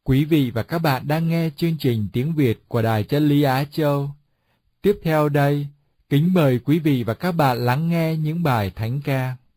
Quý vị và các bạn đang nghe chương trình tiếng Việt của Đài Chân Lý Á Châu. Tiếp theo đây, kính mời quý vị và các bạn lắng nghe những bài thánh ca.